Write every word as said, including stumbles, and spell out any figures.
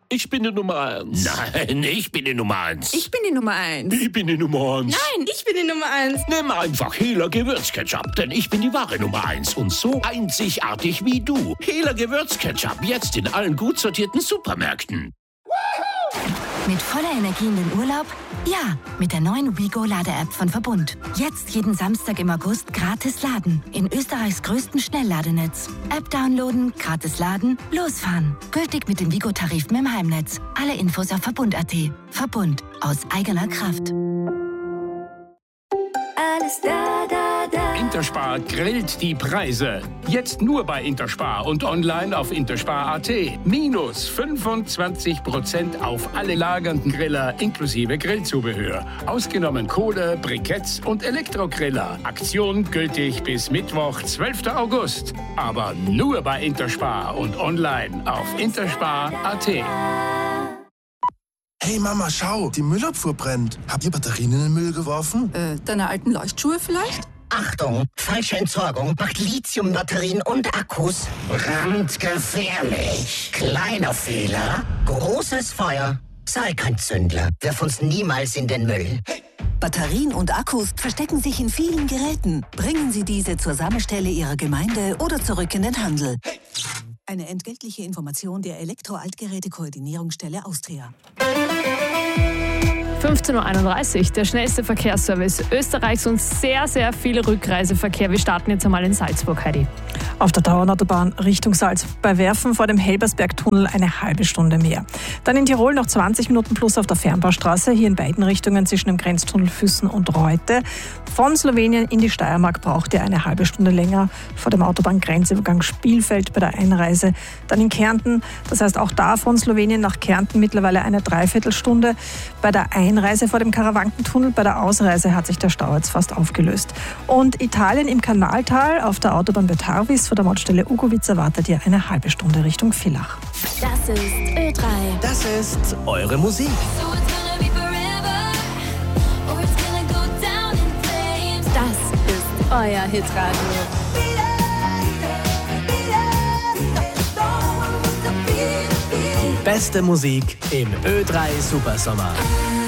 Ich bin die Nummer eins. Nein, ich bin die Nummer eins. Ich bin die Nummer eins. Ich bin die Nummer eins. Nein, ich bin die Nummer eins. Nimm einfach Hehler Gewürzketchup, denn ich bin die wahre Nummer eins und so einzigartig wie du. Hehler Gewürzketchup, jetzt in allen gut sortierten Supermärkten. Mit voller Energie in den Urlaub? Ja, mit der neuen WeGo-Lade-App von Verbund. Jetzt jeden Samstag im August gratis laden. In Österreichs größten Schnellladenetz. App downloaden, gratis laden, losfahren. Gültig mit dem WeGo-Tarif im Heimnetz. Alle Infos auf Verbund punkt at. Verbund. Aus eigener Kraft. Alles da, da, da. Interspar grillt die Preise. Jetzt nur bei Interspar und online auf interspar punkt at. Minus fünfundzwanzig Prozent auf alle lagernden Griller inklusive Grillzubehör. Ausgenommen Kohle, Briketts und Elektrogriller. Aktion gültig bis Mittwoch, zwölften August. Aber nur bei Interspar und online auf interspar punkt at. Hey Mama, schau, die Müllabfuhr brennt. Habt ihr Batterien in den Müll geworfen? Äh, deine alten Leuchtschuhe vielleicht? Achtung, falsche Entsorgung macht Lithiumbatterien und Akkus brandgefährlich. Kleiner Fehler, großes Feuer. Sei kein Zündler, wirf uns niemals in den Müll. Hey. Batterien und Akkus verstecken sich in vielen Geräten. Bringen Sie diese zur Sammelstelle Ihrer Gemeinde oder zurück in den Handel. Hey. Eine entgeltliche Information der Elektro-Altgeräte-Koordinierungsstelle Austria. fünfzehn Uhr einunddreißig, der schnellste Verkehrsservice Österreichs und sehr, sehr viel Rückreiseverkehr. Wir starten jetzt einmal in Salzburg, Heidi. Auf der Dauernautobahn Richtung Salzburg bei Werfen vor dem Helbersbergtunnel eine halbe Stunde mehr. Dann in Tirol noch zwanzig Minuten plus auf der Fernbaustraße, hier in beiden Richtungen zwischen dem Grenztunnel Füssen und Reute. Von Slowenien in die Steiermark braucht ihr eine halbe Stunde länger vor dem Autobahngrenzübergang Spielfeld bei der Einreise. Dann in Kärnten, das heißt auch da von Slowenien nach Kärnten mittlerweile eine Dreiviertelstunde. Bei der Einreise vor dem Karawankentunnel, bei der Ausreise hat sich der Stau jetzt fast aufgelöst. Und Italien im Kanaltal auf der Autobahn bei Tarvis vor der Mautstelle Ugovic erwartet ihr eine halbe Stunde Richtung Villach. Das ist Ö drei. Das ist eure Musik. Das ist euer Hitradio. Die beste Musik im Ö drei Supersommer.